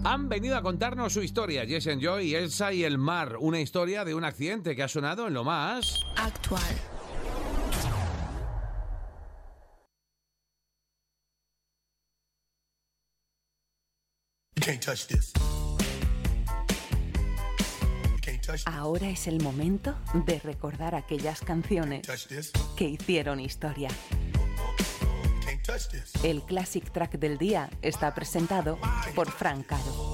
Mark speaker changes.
Speaker 1: Han venido a contarnos su historia, Jason Joy, Elsa y el mar. Una historia de un accidente que ha sonado en lo más
Speaker 2: actual.
Speaker 3: Ahora es el momento de recordar aquellas canciones que hicieron historia. El Classic Track del día está presentado por Fran Caro.